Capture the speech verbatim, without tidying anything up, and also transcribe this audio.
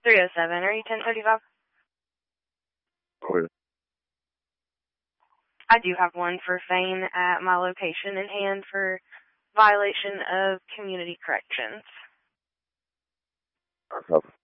three oh seven. Are you ten thirty-five? Oh, yeah. I do have one for Fane at my location in hand for violation of community corrections. I copy.